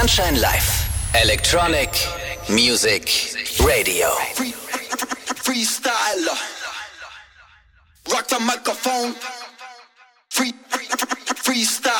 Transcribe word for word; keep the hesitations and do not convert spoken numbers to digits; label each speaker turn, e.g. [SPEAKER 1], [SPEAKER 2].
[SPEAKER 1] Sunshine Live. Electronic Music Radio.
[SPEAKER 2] Free, freestyler. Rock the microphone. Free, free, freestyle.